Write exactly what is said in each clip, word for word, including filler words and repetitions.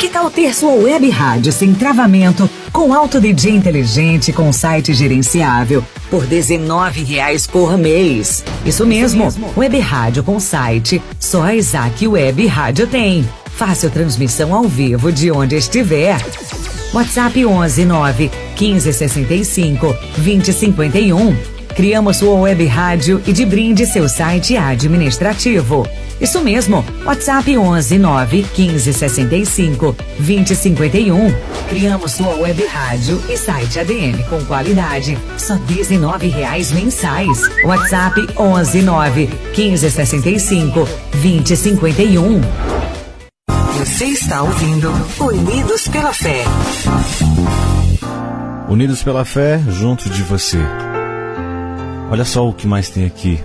Que tal ter sua web rádio sem travamento, com alto D J inteligente, com site gerenciável, por dezenove reais por mês? Isso mesmo, Isso mesmo. Web rádio com site, só a Isaac Web Rádio tem. Fácil transmissão ao vivo de onde estiver. WhatsApp onze nove quinze sessenta e cinco vinte cinquenta e um. Criamos sua web rádio e de brinde seu site administrativo. Isso mesmo, WhatsApp onze nove quinze sessenta e cinco vinte cinquenta e um. Criamos sua web rádio e site A D M com qualidade, só dezenove reais mensais. WhatsApp onze nove quinze sessenta e cinco vinte cinquenta e um. Você está ouvindo Unidos pela Fé. Unidos pela Fé, junto de você. Olha só o que mais tem aqui.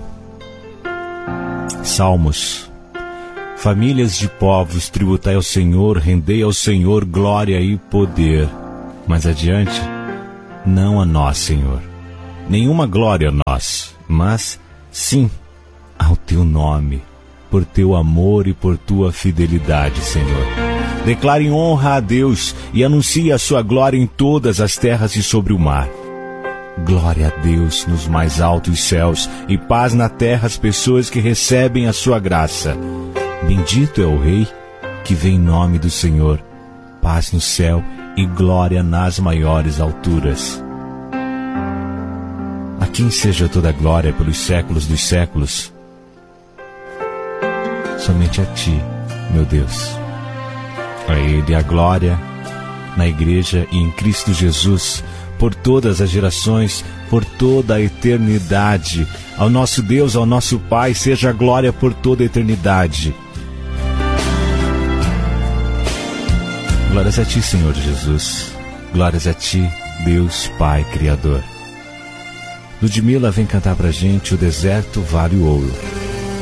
Salmos. Famílias de povos, tributai ao Senhor, rendei ao Senhor glória e poder. Mais adiante, não a nós, Senhor. Nenhuma glória a nós, mas sim ao teu nome, por teu amor e por tua fidelidade, Senhor. Declare honra a Deus e anuncie a sua glória em todas as terras e sobre o mar. Glória a Deus nos mais altos céus e paz na terra às pessoas que recebem a sua graça. Bendito é o Rei que vem em nome do Senhor. Paz no céu e glória nas maiores alturas. A quem seja toda a glória pelos séculos dos séculos. Somente a Ti, meu Deus. A Ele a glória na Igreja e em Cristo Jesus, por todas as gerações, por toda a eternidade. Ao nosso Deus, ao nosso Pai, seja a glória por toda a eternidade. Glórias a Ti, Senhor Jesus. Glórias a Ti, Deus Pai Criador. Ludmila vem cantar pra gente O Deserto Vale o Ouro.